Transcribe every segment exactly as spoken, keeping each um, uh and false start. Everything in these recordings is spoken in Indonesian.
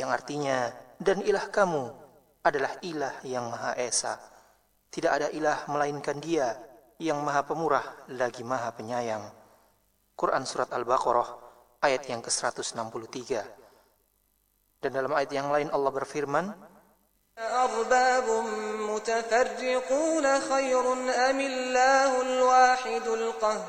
yang artinya, dan ilah kamu adalah ilah yang Maha Esa. Tidak ada ilah melainkan Dia yang Maha Pemurah lagi Maha Penyayang. Quran Surat Al-Baqarah ayat yang ke seratus enam puluh tiga. Dan dalam ayat yang lain Allah berfirman, Arbabun mutafarriquna khairun amillahul wahidul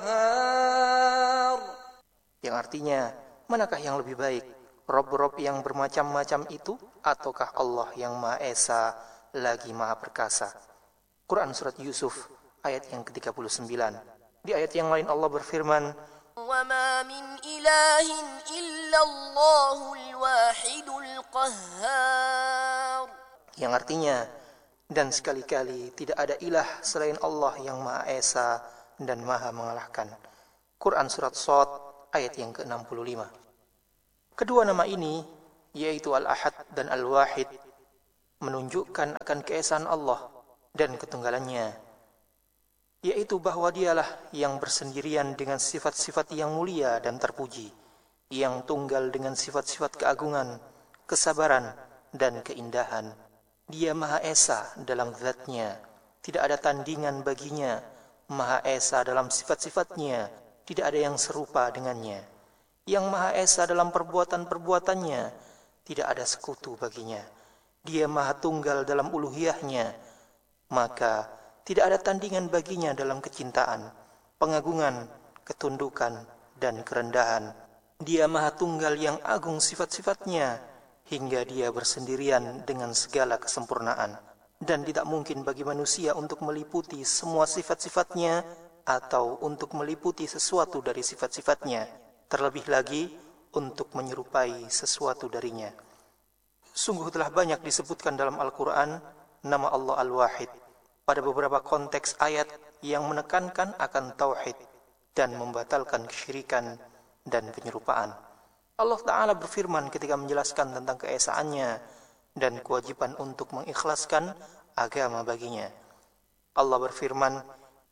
qahhar. Yang artinya, manakah yang lebih baik? Rob-rob yang bermacam-macam itu, ataukah Allah yang Maha Esa lagi Maha Perkasa? Quran Surat Yusuf ayat yang ke tiga puluh sembilan. Di ayat yang lain Allah berfirman, وَمَا مِنْ إِلَٰهٍ إِلَّا اللَّهُ الْوَاحِدُ الْقَهَّارُ. Yang artinya, dan sekali-kali tidak ada ilah selain Allah yang Maha Esa dan Maha mengalahkan. Quran Surat Shad ayat yang ke enam puluh lima. Kedua nama ini, yaitu Al-Ahad dan Al-Wahid, menunjukkan akan keesaan Allah dan ketunggalannya, yaitu bahwa Dialah yang bersendirian dengan sifat-sifat yang mulia dan terpuji, yang tunggal dengan sifat-sifat keagungan, kesabaran, dan keindahan. Dia Maha Esa dalam zatnya, tidak ada tandingan baginya. Maha Esa dalam sifat-sifatnya, tidak ada yang serupa dengannya. Yang Maha Esa dalam perbuatan-perbuatannya, tidak ada sekutu baginya. Dia Maha Tunggal dalam uluhiyahnya, maka tidak ada tandingan baginya dalam kecintaan, pengagungan, ketundukan, dan kerendahan. Dia Maha Tunggal yang agung sifat-sifatnya, hingga Dia bersendirian dengan segala kesempurnaan. Dan tidak mungkin bagi manusia untuk meliputi semua sifat-sifatnya, atau untuk meliputi sesuatu dari sifat-sifatnya, terlebih lagi untuk menyerupai sesuatu darinya. Sungguh telah banyak disebutkan dalam Al-Quran nama Allah Al-Wahid pada beberapa konteks ayat yang menekankan akan tauhid dan membatalkan kesyirikan dan penyerupaan. Allah Ta'ala berfirman ketika menjelaskan tentang keesaannya dan kewajiban untuk mengikhlaskan agama baginya. Allah berfirman,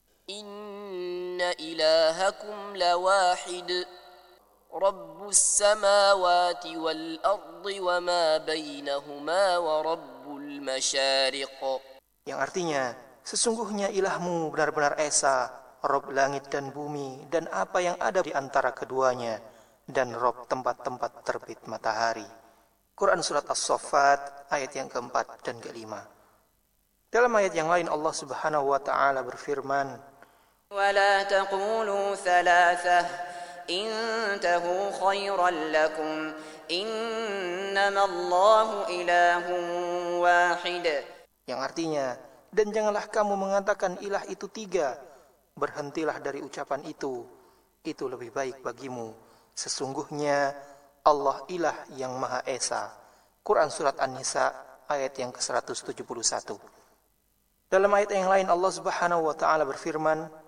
Inna ilahakum lawahid Rabbus samawati wal ardi wa ma bainahuma wa rabbul masyariq. Yang artinya, sesungguhnya ilahmu benar-benar Esa, Rob langit dan bumi, dan apa yang ada di antara keduanya, dan Rob tempat-tempat terbit matahari. Quran Surat As-Saffat ayat yang keempat dan kelima. Dalam ayat yang lain Allah Subhanahu wa Ta'ala berfirman, وَلَا تَقُولُوا ثَلَاثَةٌ إِنْتَهُوا خَيْرًا لَكُمْ إِنَّمَا اللَّهُ إِلَهٌ وَاحِدٌ. Yang artinya, dan janganlah kamu mengatakan ilah itu tiga, berhentilah dari ucapan itu, itu lebih baik bagimu. Sesungguhnya Allah ilah yang Maha Esa. Quran Surat An-Nisa ayat yang ke seratus tujuh puluh satu. Dalam ayat yang lain Allah Subhanahu wa Ta'ala berfirman,